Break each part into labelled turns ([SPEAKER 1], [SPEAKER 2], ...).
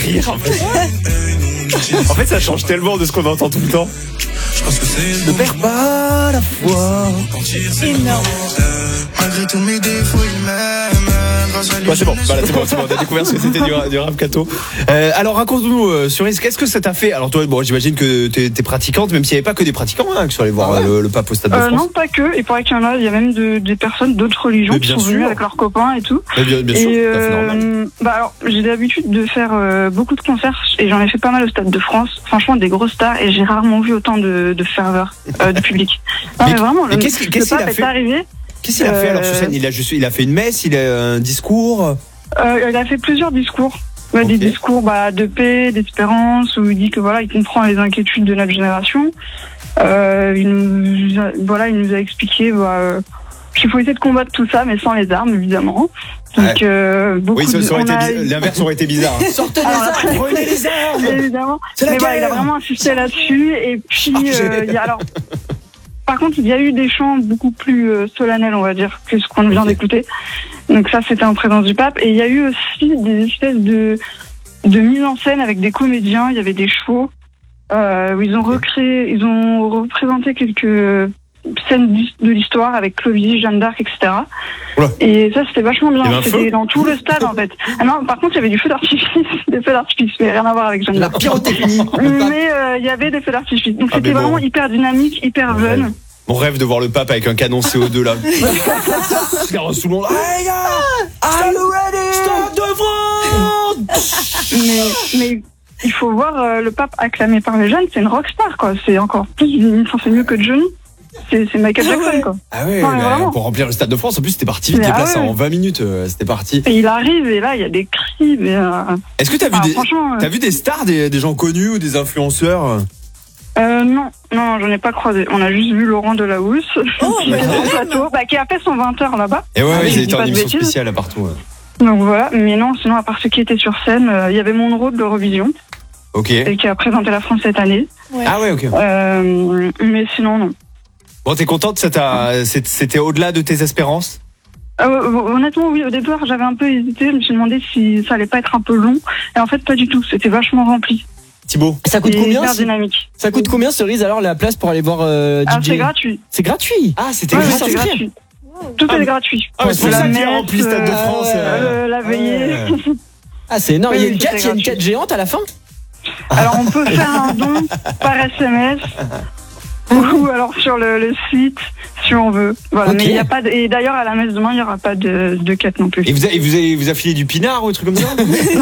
[SPEAKER 1] rire. En fait, ça change tellement de ce qu'on entend tout le temps. Ne perds pas la foi.
[SPEAKER 2] Énorme.
[SPEAKER 3] Malgré tous mes défauts, il m'aime.
[SPEAKER 1] Ouais, c'est bon. Voilà, c'est bon. On a découvert ce que c'était du rap Kato. Alors, raconte-nous, Cerise, qu'est-ce que ça t'a fait? Alors, toi, bon, j'imagine que t'es pratiquante, même s'il n'y avait pas que des pratiquants, hein, qui sont allés voir le pape au Stade de France.
[SPEAKER 4] Non, pas que. Il paraît qu'il y en a. Il y a même des personnes d'autres religions qui sont venues avec leurs copains et tout.
[SPEAKER 1] Bien sûr, c'est normal.
[SPEAKER 4] Alors, j'ai l'habitude de faire beaucoup de concerts et j'en ai fait pas mal au Stade de France. Franchement, des grosses stars et j'ai rarement vu autant de ferveur de public. Non, mais vraiment, le pape est arrivé.
[SPEAKER 1] Qu'est-ce qu'il a fait alors sur scène? Il a fait une messe, il a un discours.
[SPEAKER 4] Il a fait plusieurs discours. Des discours de paix, d'espérance, où il dit que il comprend les inquiétudes de notre génération. Il nous a expliqué qu'il faut essayer de combattre tout ça, mais sans les armes, évidemment. Donc,
[SPEAKER 1] l'inverse aurait été bizarre.
[SPEAKER 2] Sortez les armes, prenez les armes.
[SPEAKER 4] Évidemment. Mais il a vraiment insisté là-dessus. Et puis, par contre, il y a eu des chants beaucoup plus solennels, on va dire, que ce qu'on vient d'écouter. Donc ça, c'était en présence du pape. Et il y a eu aussi des espèces de mise en scène avec des comédiens. Il y avait des chevaux. Où ils ont représenté quelques scènes de l'histoire avec Clovis, Jeanne d'Arc, etc. Oula. Et ça, c'était vachement bien. C'était dans tout le stade, en fait. Ah non, par contre, il y avait du feu d'artifice, mais rien à voir avec Jeanne d'Arc.
[SPEAKER 2] La pyrotechnie.
[SPEAKER 4] Mais il y avait des feux d'artifice. Donc c'était vraiment hyper dynamique, hyper jeune.
[SPEAKER 1] Mon rêve de voir le pape avec un canon CO2 là. Regarde tout le monde. Hey gars, are you ready? Stade de France.
[SPEAKER 4] Mais il faut voir le pape acclamé par les jeunes, c'est une rockstar quoi. C'est encore plus, c'est mieux que Johnny. C'est Michael Jackson quoi.
[SPEAKER 1] Ah ouais, pour remplir le Stade de France, en plus c'était parti vite, déplacé en 20 minutes, c'était parti.
[SPEAKER 4] Et il arrive et là il y a des cris. Mais,
[SPEAKER 1] est-ce que t'as vu des stars, des gens connus ou des influenceurs?
[SPEAKER 4] Non, j'en ai pas croisé. On a juste vu Laurent Delahousse qui a fait son 20h là-bas.
[SPEAKER 1] Et ils étaient en émission spéciale là partout.
[SPEAKER 4] Donc voilà, mais non, sinon à part ceux qui étaient sur scène, il y avait Monroe de l'Eurovision.
[SPEAKER 1] Ok.
[SPEAKER 4] Et qui a présenté la France cette année.
[SPEAKER 2] Ouais.
[SPEAKER 1] Ah ouais, ok.
[SPEAKER 4] Mais sinon non.
[SPEAKER 1] Bon, t'es contente, c'était au-delà de tes espérances?
[SPEAKER 4] Honnêtement, oui. Au départ, j'avais un peu hésité. Je me suis demandé si ça allait pas être un peu long. Et en fait, pas du tout. C'était vachement rempli.
[SPEAKER 1] Thibaut,
[SPEAKER 5] ça coûte combien?
[SPEAKER 4] Dynamique.
[SPEAKER 5] Ça coûte combien, Cerise, alors la place pour aller voir DJ?
[SPEAKER 4] C'est gratuit.
[SPEAKER 5] C'est gratuit.
[SPEAKER 1] Ah, c'était
[SPEAKER 4] c'est gratuit. Tout est gratuit.
[SPEAKER 1] C'est pour ça qu'il y a rempli Stade de France.
[SPEAKER 4] La veillée.
[SPEAKER 5] Ah, c'est énorme. Il y a une quête géante à la fin?
[SPEAKER 4] Alors, on peut faire un don par SMS. Ou alors sur le site, si on veut. Voilà. Okay. Mais il y a pas et d'ailleurs à la messe demain, il n'y aura pas de quête non plus.
[SPEAKER 1] Et vous a filé du pinard ou un truc comme ça?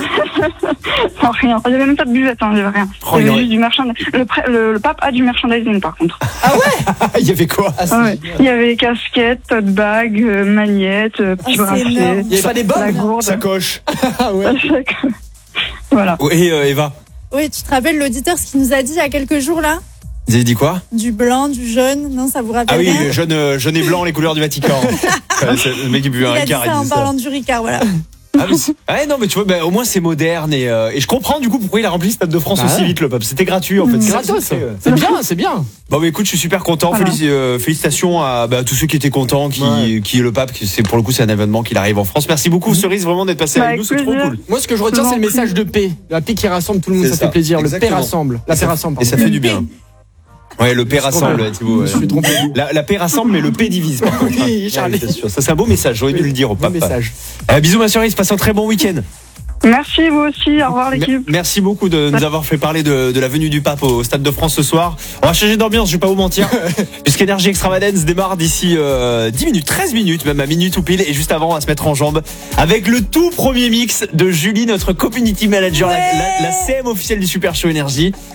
[SPEAKER 4] Non, rien. Il n'y avait même pas de buvette, il n'y avait rien. Il y avait juste du merchandising. Le pape a du merchandising par contre.
[SPEAKER 5] Ah ouais?
[SPEAKER 1] Il y avait quoi?
[SPEAKER 4] Il y avait casquette, tote bag, magnette, petit bracelet.
[SPEAKER 5] Il n'y avait pas des bonnes?
[SPEAKER 1] Sacoche.
[SPEAKER 5] Ah ouais.
[SPEAKER 4] Voilà.
[SPEAKER 1] Et Eva?
[SPEAKER 2] Oui, tu te rappelles l'auditeur, ce qu'il nous a dit il y a quelques jours là?
[SPEAKER 1] Vous avez dit quoi?
[SPEAKER 2] Du blanc, du jaune, non, ça vous rappelle?
[SPEAKER 1] Ah oui, jaune et blanc, les couleurs du Vatican. Le mec qui bu un Ricard.
[SPEAKER 2] Il a dit ça en parlant du Ricard, voilà.
[SPEAKER 1] Non, mais tu vois, au moins c'est moderne et je comprends du coup pourquoi il a rempli le Stade de France aussi vite, le pape. C'était gratuit en fait.
[SPEAKER 5] C'est gratos. C'est bien.
[SPEAKER 1] Bon, mais écoute, je suis super content. Voilà. Félicitations à tous ceux qui étaient contents, qui est le pape. Pour le coup, c'est un événement qu'il arrive en France. Merci beaucoup, Cerise, vraiment d'être passé avec nous. C'est trop cool.
[SPEAKER 5] Moi, ce que je retiens, c'est le message de paix. La paix qui rassemble tout le monde, ça fait plaisir.
[SPEAKER 1] Exactement.
[SPEAKER 5] Le paix rassemble. La paix rassemble.
[SPEAKER 1] Et ça fait du bien. Ouais, le paix rassemble, Thibaut.
[SPEAKER 5] Je suis trompé.
[SPEAKER 1] La paix rassemble, mais le paix divise.
[SPEAKER 5] Oui, Charlie.
[SPEAKER 1] C'est sûr. Ça, c'est un beau message. J'aurais dû le dire au pape.
[SPEAKER 5] Message.
[SPEAKER 1] Bisous, ma Cerise. Passe un très bon week-end.
[SPEAKER 4] Merci, vous aussi. Au revoir, l'équipe.
[SPEAKER 1] Merci beaucoup de nous avoir fait parler de la venue du pape au Stade de France ce soir. On va changer d'ambiance, je vais pas vous mentir. Puisqu'Énergie Extravagance démarre d'ici 10 minutes, 13 minutes, même à minute ou pile. Et juste avant, on va se mettre en jambes avec le tout premier mix de Julie, notre community manager, la CM officielle du Super Show Énergie.